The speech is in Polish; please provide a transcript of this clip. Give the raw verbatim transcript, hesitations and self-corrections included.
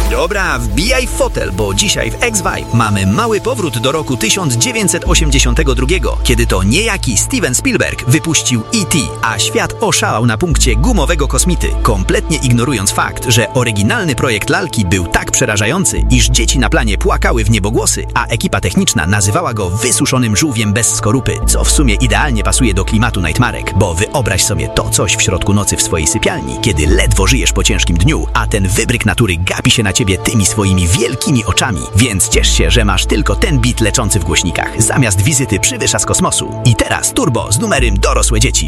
Dobra, wbijaj w fotel, bo dzisiaj w X-Vibe mamy mały powrót do roku tysiąc dziewięćset osiemdziesiątego drugiego, kiedy to niejaki Steven Spielberg wypuścił E T, a świat oszalał na punkcie gumowego kosmity, kompletnie ignorując fakt, że oryginalny projekt lalki był tak przerażający, iż dzieci na planie płakały w niebogłosy, a ekipa techniczna nazywała go wysuszonym żółwiem bez skorupy, co w sumie idealnie pasuje do klimatu Nightmarek, bo wyobraź sobie to coś w środku nocy w swojej sypialni, kiedy ledwo żyjesz po ciężkim dniu, a ten wybryk natury gapi się na ciebie tymi swoimi wielkimi oczami. Więc ciesz się, że masz tylko ten bit leczący w głośnikach, zamiast wizyty przywysza z kosmosu. I teraz turbo z numerem dorosłe dzieci.